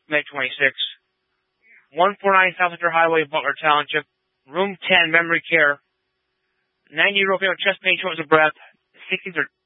May 26. 149 South Center Highway, Butler Township. Room 10, memory care. 90-year-old female, chest pain, shortness of breath. 60s or